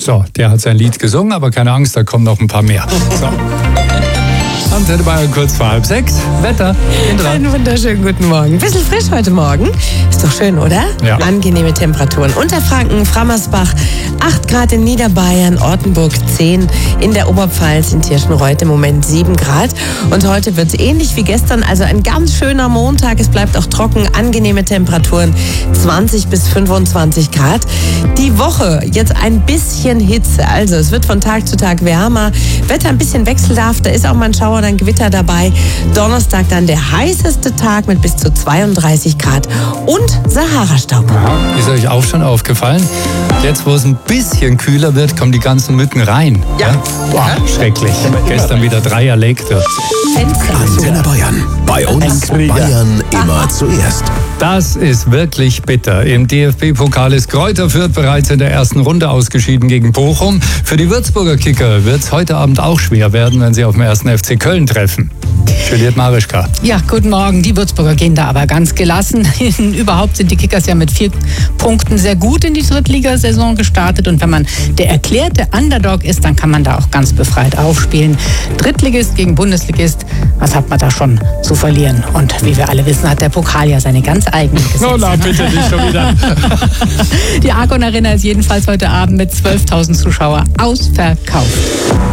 So, der hat sein Lied gesungen, aber keine Angst, da kommen noch ein paar mehr. So. Antenne Bayern kurz vor 5:30. Wetter. Einen wunderschönen guten Morgen. Bisschen frisch heute Morgen. Ist doch schön, oder? Ja. Angenehme Temperaturen. Unterfranken, Frammersbach, 8 Grad in Niederbayern, Ortenburg 10, in der Oberpfalz, in Tirschenreuth im Moment 7 Grad. Und heute wird es ähnlich wie gestern, also ein ganz schöner Montag. Es bleibt auch trocken, angenehme Temperaturen, 20 bis 25 Grad. Die Woche jetzt ein bisschen Hitze. Also es wird von Tag zu Tag wärmer. Wetter ein bisschen wechselhaft, da ist auch mal ein Schauer, dann Gewitter dabei. Donnerstag dann der heißeste Tag mit bis zu 32 Grad und Sahara-Staub. Ist euch auch schon aufgefallen? Jetzt, wo es ein bisschen kühler wird, kommen die ganzen Mücken rein. Ja. Boah, schrecklich. Gestern wieder 3 erlegt wird. Antenne Bayern. Bei uns Bayern immer zuerst. Das ist wirklich bitter. Im DFB-Pokal ist Greuther Fürth bereits in der ersten Runde ausgeschieden gegen Bochum. Für die Würzburger Kicker wird es heute Abend auch schwer werden, wenn sie auf dem 1. FC Köln treffen. Juliette Marischka. Ja, guten Morgen. Die Würzburger gehen da aber ganz gelassen. Überhaupt sind die Kickers ja mit 4 Punkten sehr gut in die Drittligasaison gestartet. Und wenn man der erklärte Underdog ist, dann kann man da auch ganz befreit aufspielen. Drittligist gegen Bundesligist, was hat man da schon zu verlieren? Und wie wir alle wissen, hat der Pokal ja seine ganz eigenen Gesetze. Oh, na, bitte nicht schon wieder. Die Argon Arena ist jedenfalls heute Abend mit 12.000 Zuschauern ausverkauft.